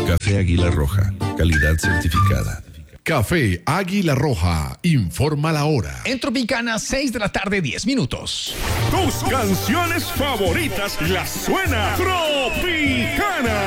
Café Águila Roja, calidad certificada. Café Águila Roja, informa la hora. En Tropicana, 6 de la tarde, 10 minutos. Tus canciones favoritas las suena Tropicana.